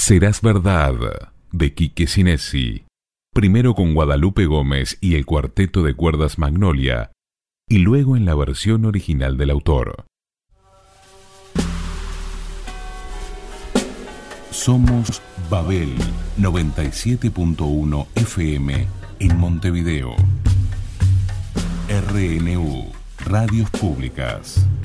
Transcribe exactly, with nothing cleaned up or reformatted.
Serás verdad, de Quique Sinesi. Primero con Guadalupe Gómez y el cuarteto de cuerdas Magnolia, y luego en la versión original del autor. Somos Babel noventa y siete punto uno F M en Montevideo. R N U, Radios Públicas.